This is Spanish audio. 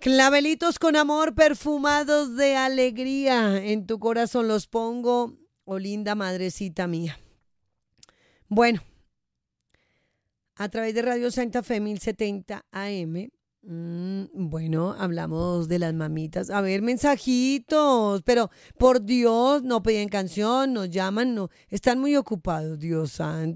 Clavelitos con amor, perfumados de alegría. En tu corazón los pongo, oh linda madrecita mía. Bueno, a través de Radio Santa Fe 1070 AM. Bueno, hablamos de las mamitas. A ver, mensajitos, pero por Dios, no piden canción, no llaman, no. Están muy ocupados, Dios santo.